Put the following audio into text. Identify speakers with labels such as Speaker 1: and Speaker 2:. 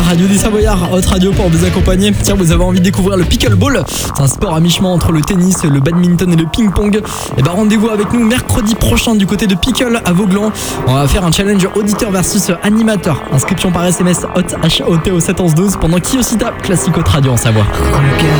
Speaker 1: radio des Savoyards, Hot Radio pour vous accompagner. Tiens, vous avez envie de découvrir le pickleball? C'est un sport à mi-chemin entre le tennis, le badminton et le ping-pong. Et bah rendez-vous avec nous mercredi prochain du côté de Pickle à Vauglan. On va faire un challenge auditeur versus animateur. Inscription par SMS HOT au 71112 pendant Kiyosita Classique Hot Radio en Savoie.